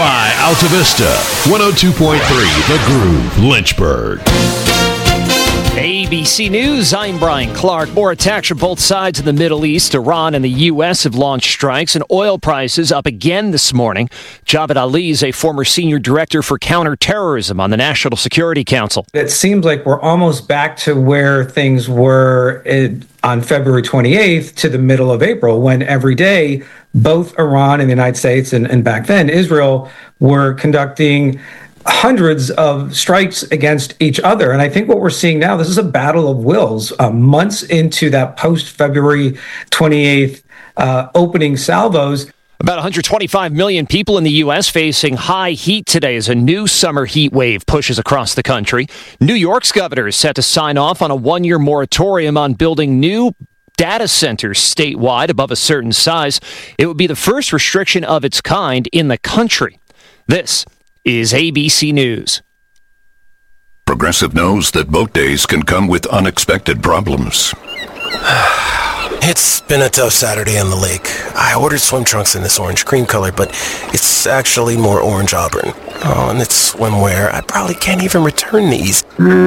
KBOI Alta Vista, 102.3 The Groove, Lynchburg. ABC News, I'm Brian Clark. More attacks from both sides in the Middle East. Iran and the U.S. have launched strikes, and oil prices up again this morning. Javed Ali is a former senior director for counterterrorism on the National Security Council. It seems like we're almost back to where things were on February 28th to the middle of April, when every day both Iran and the United States and back then Israel were conducting hundreds of strikes against each other. And I think what we're seeing now, this is a battle of wills, months into that post-February 28th opening salvos. About 125 million people in the U.S. facing high heat today as a new summer heat wave pushes across the country. New York's governor is set to sign off on a one-year moratorium on building new data centers statewide above a certain size. It would be the first restriction of its kind in the country. This is ABC News. Progressive knows that boat days can come with unexpected problems. It's been a tough Saturday on the lake. I ordered swim trunks in this orange cream color, but it's actually more orange auburn. Oh, and it's swimwear. I probably can't even return these.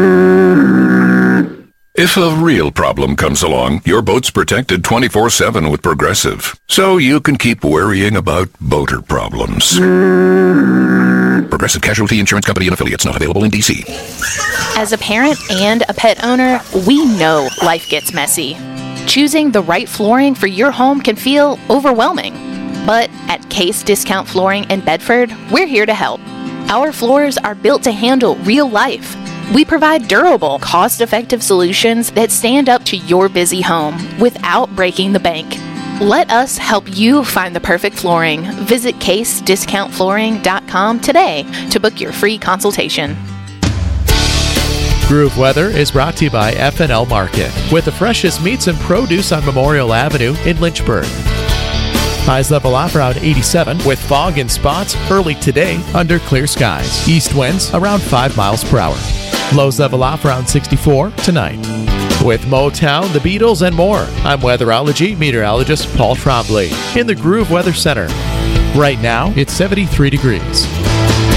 If a real problem comes along, your boat's protected 24/7 with Progressive, so you can keep worrying about boater problems. Progressive Casualty Insurance Company and Affiliates, not available in D.C. As a parent and a pet owner, we know life gets messy. Choosing the right flooring for your home can feel overwhelming. But at Case Discount Flooring in Bedford, we're here to help. Our floors are built to handle real life. We provide durable, cost-effective solutions that stand up to your busy home without breaking the bank. Let us help you find the perfect flooring. Visit CaseDiscountFlooring.com today to book your free consultation. Groove Weather is brought to you by F&L Market, with the freshest meats and produce on Memorial Avenue in Lynchburg. Highs level off around 87 with fog and spots early today under clear skies. East winds around 5 miles per hour. Lows level off around 64 tonight. With Motown, the Beatles, and more, I'm weatherology meteorologist Paul Trombley in the Groove Weather Center. Right now, it's 73 degrees.